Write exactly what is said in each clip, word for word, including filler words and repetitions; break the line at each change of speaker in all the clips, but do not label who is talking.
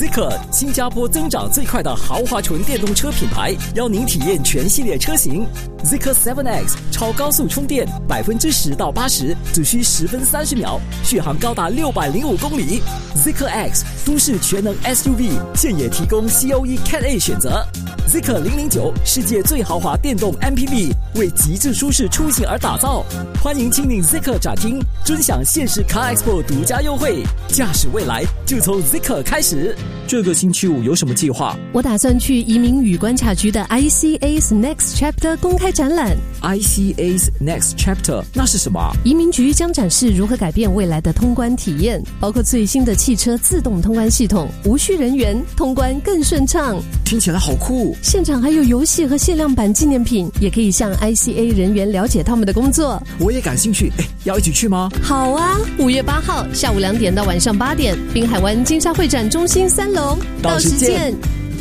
Zeekr 新加坡增长最快的豪华纯电动车品牌，邀您体验全系列车型。Zeekr 七 X 超高速充电，百分之十到八十只需十分三十秒，续航高达六百零五公里。Zeekr X 都市全能 S U V 现也提供 C O E Cat A 选择。Zeekr 零零九世界最豪华电动 M P V， 为极致舒适出行而打造。欢迎亲临 Zeekr 展厅，尊享现实 Car Expo 独家优惠，驾驶未来就从 Zeekr 开始。这个星期五有什么计划？
我打算去移民与关卡局的 I C A's Next Chapter 公开展览。
I C A's Next Chapter 那是什么？
移民局将展示如何改变未来的通关体验，包括最新的汽车自动通关系统，无需人员，通关更顺畅。
听起来好酷！
现场还有游戏和限量版纪念品，也可以向 I C A 人员了解他们的工作。
我也感兴趣，哎，要一起去吗？
好啊，五月八号下午两点到晚上八点，滨海湾金沙会展中心三楼，
到时见。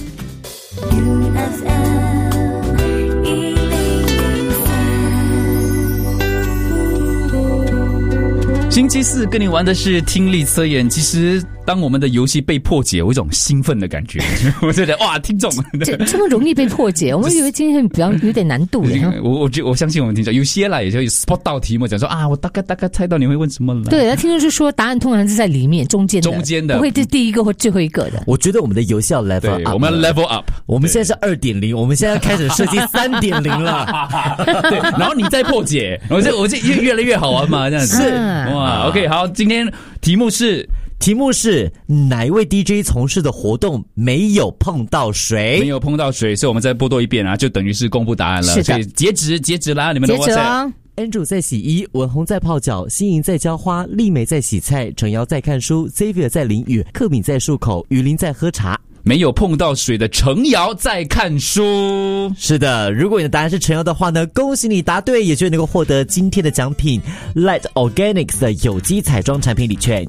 星期四跟你玩的是听力测验。其实当我们的游戏被破解，我有一种兴奋的感觉。我觉得哇，听众
这这么容易被破解，我们以为今天比较有点难度耶。
我我我相信我们听众有些啦，也就有 spot 到题目，讲说啊，我大概大概猜到你会问什么了。
对，他听众是说答案通常是在里面中间的，
中间的，
不会是第一个或最后一个的。
我觉得我们的游戏要 level up，
我们要 level up。
我们现在是 二点零， 我们现在开始设计 三点零 了。
对，然后你再破解，我这我这越越来越好玩嘛，这样子。
是
哇 ，OK， 好，今天题目是。
题目是哪一位 D J 从事的活动没有碰到水？
没有碰到水，所以我们再播多一遍啊，就等于是公布答案了。
是的，
所以截止截止啦，你们的 WhatsApp。截止啊
Andrew 在洗衣，文红在泡脚，新莹在浇花，丽美在洗菜，陈瑶在看书 ，Xavier 在淋雨，克敏在漱口，雨林在喝茶。
没有碰到水的程瑶在看书。
是的，如果你的答案是程瑶的话呢，恭喜你答对，也就能够获得今天的奖品 Light Organics 的有机彩妆产品礼券。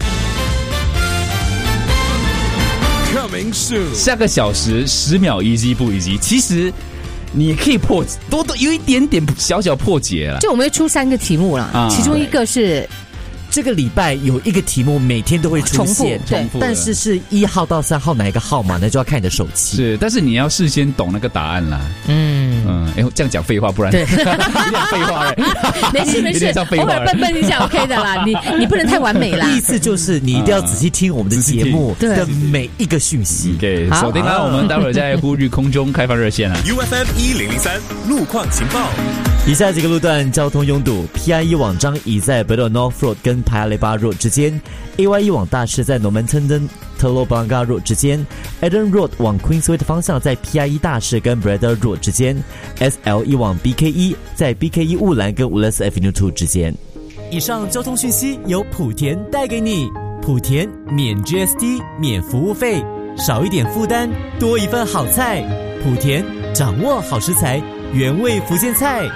下个小时十秒easy不easy，其实你可以破多多有一点点小小破解了。
就我们会出三个题目了，啊、其中一个是。
这个礼拜有一个题目每天都会出现，
重
复
但是是一号到三号哪一个号码呢？就要看你的手气。
是，但是你要事先懂那个答案啦。嗯嗯，哎，这样讲废话，不然对，有点废话嘞。
没事没事，偶尔笨笨一下 OK 的啦。你你不能太完美啦。
意思就是你一定要仔细听我们的节目的每一个讯息。
OK， 锁定啦，我们待会儿再呼吁空中开放热线啊。
U F M 一零零三路况情报。
以下几个路段交通拥堵 ，P I E 往张乙在 Bedok North Road 跟 Paya Lebar Road 之间 ，A Y E 往大市在 Normanton Telok Blangah Road 之间 ，Eden Road 往 Queensway 的方向在 P I E 大市跟 Braddell Road 之间 ，S L E 往 B K E 在 B K E 雾兰跟 Woodlands Avenue 二之间。以上交通讯息由莆田带给你，莆田免 G S T 免服务费，少一点负担，多一份好菜，莆田掌握好食材。原味福建菜。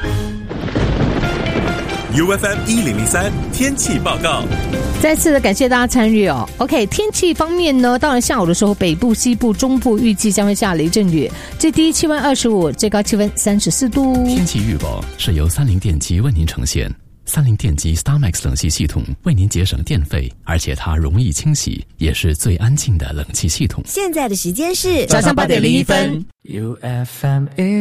U F M 一零零三天气报告。
再次的感谢大家参与哦。OK， 天气方面呢，当然下午的时候，北部、西部、中部预计将会下雷阵雨，最低气温二十五，最高气温三十四度。
天气预报是由三菱电机为您呈现。三菱电机 StarMax 冷气系统为您节省电费，而且它容易清洗，也是最安静的冷气系统。
现在的时间是
早上八点零一分。
U F M